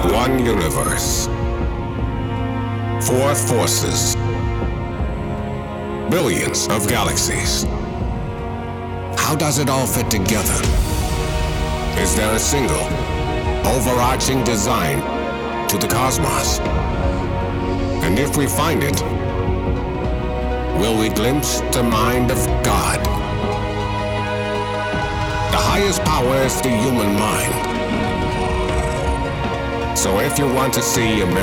One universe. Four forces. Billions of galaxies. How does it all fit together? Is there a single, overarching design to the cosmos? And if we find it, will we glimpse the mind of God? The highest power is the human mind. So if you want to see America